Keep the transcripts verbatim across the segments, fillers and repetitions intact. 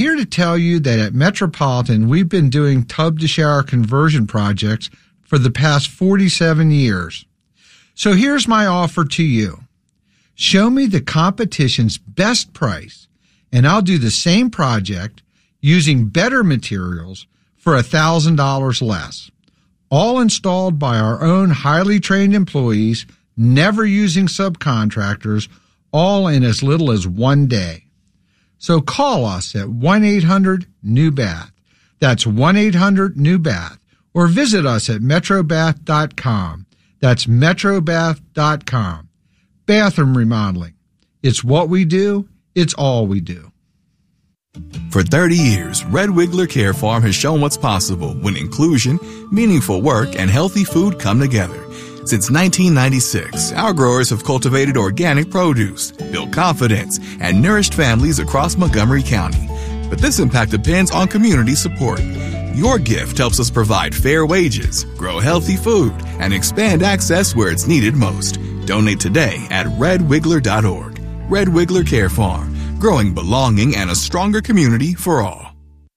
here to tell you that at Metropolitan, we've been doing tub-to-shower conversion projects for the past forty-seven years. So here's my offer to you. Show me the competition's best price, and I'll do the same project using better materials for one thousand dollars less. All installed by our own highly trained employees, never using subcontractors, all in as little as one day. So call us at one eight hundred new bath. That's one eight hundred new bath. Or visit us at metro bath dot com. That's metro bath dot com. Bathroom remodeling. It's what we do. It's all we do. For thirty years, Red Wiggler Care Farm has shown what's possible when inclusion, meaningful work, and healthy food come together. Since nineteen ninety-six, our growers have cultivated organic produce, built confidence, and nourished families across Montgomery County. But this impact depends on community support. Your gift helps us provide fair wages, grow healthy food, and expand access where it's needed most. Donate today at red wiggler dot org. Red Wiggler Care Farm, growing belonging and a stronger community for all.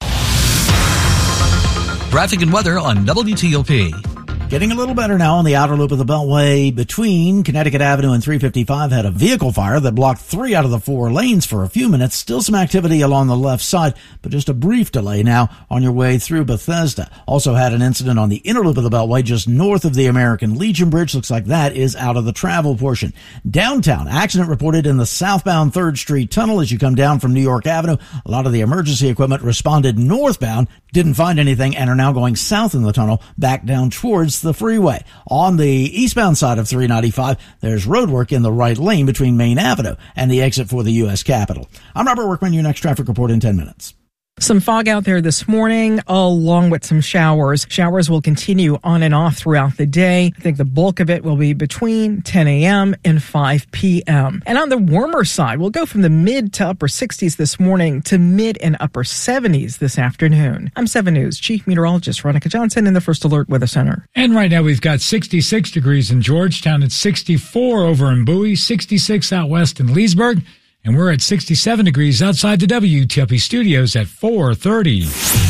Traffic and weather on W T O P. Getting a little better now on the outer loop of the Beltway between Connecticut Avenue and three fifty-five. Had a vehicle fire that blocked three out of the four lanes for a few minutes. Still some activity along the left side, but just a brief delay now on your way through Bethesda. Also had an incident on the inner loop of the Beltway just north of the American Legion Bridge. Looks like that is out of the travel portion. Downtown, accident reported in the southbound third Street Tunnel as you come down from New York Avenue. A lot of the emergency equipment responded northbound, didn't find anything, and are now going south in the tunnel back down towards the freeway. On the eastbound side of three ninety-five, there's roadwork in the right lane between Main Avenue and the exit for the U S Capitol. I'm Robert Workman, your next traffic report in ten minutes. Some fog out there this morning, along with some showers. Showers will continue on and off throughout the day. I think the bulk of it will be between ten a.m. and five p.m. And on the warmer side, we'll go from the mid to upper sixties this morning to mid and upper seventies this afternoon. I'm seven News Chief Meteorologist Veronica Johnson in the First Alert Weather Center. And right now we've got sixty-six degrees in Georgetown. It's sixty-four over in Bowie, sixty-six out west in Leesburg. And we're at sixty-seven degrees outside the W T O P studios at four thirty.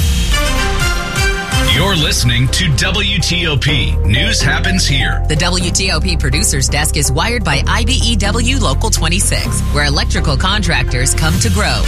You're listening to W T O P. News happens here. The W T O P Producers Desk is wired by I B E W Local twenty-six, where electrical contractors come to grow.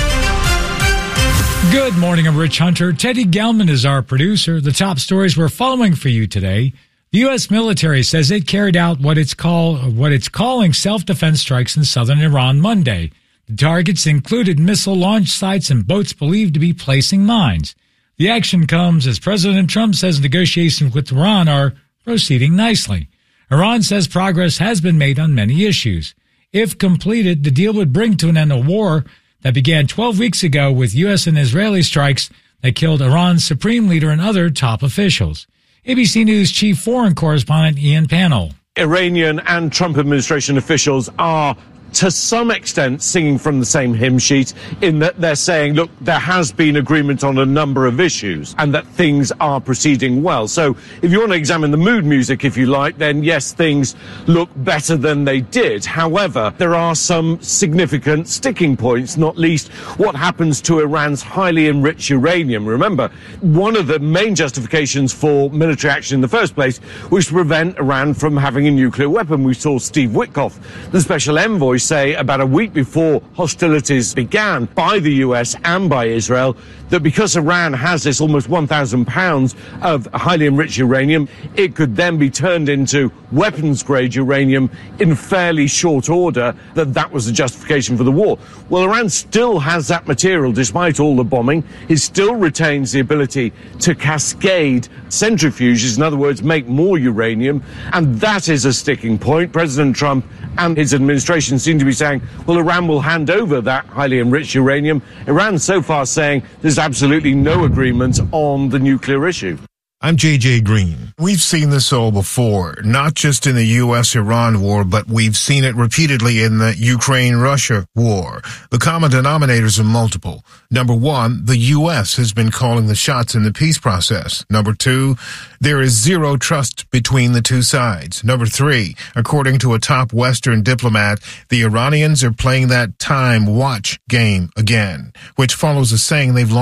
Good morning, I'm Rich Hunter. Teddy Gelman is our producer. The top stories we're following for you today. The U S military says it carried out what it's call what it's calling self-defense strikes in southern Iran Monday. The targets included missile launch sites and boats believed to be placing mines. The action comes as President Trump says negotiations with Iran are proceeding nicely. Iran says progress has been made on many issues. If completed, the deal would bring to an end a war that began twelve weeks ago with U S and Israeli strikes that killed Iran's supreme leader and other top officials. A B C News chief foreign correspondent Ian Pannell. Iranian and Trump administration officials are to some extent singing from the same hymn sheet in that they're saying, look, there has been agreement on a number of issues and that things are proceeding well. So if you want to examine the mood music, if you like, then yes, things look better than they did. However, there are some significant sticking points, not least what happens to Iran's highly enriched uranium. Remember, one of the main justifications for military action in the first place was to prevent Iran from having a nuclear weapon. We saw Steve Witkoff, the special envoy, say about a week before hostilities began by the U S and by Israel that because Iran has this almost one thousand pounds of highly enriched uranium, it could then be turned into weapons-grade uranium in fairly short order, that that was the justification for the war. Well, Iran still has that material despite all the bombing. It still retains the ability to cascade centrifuges, in other words, make more uranium, and that is a sticking point. President Trump and his administration seem to be saying, well, Iran will hand over that highly enriched uranium. Iran so far saying there's absolutely no agreement on the nuclear issue. I'm J J Green. We've seen this all before, not just in the U S Iran war, but we've seen it repeatedly in the Ukraine-Russia war. The common denominators are multiple. Number one, the U S has been calling the shots in the peace process. Number two, there is zero trust between the two sides. Number three, according to a top Western diplomat, the Iranians are playing that time watch game again, which follows a saying they've long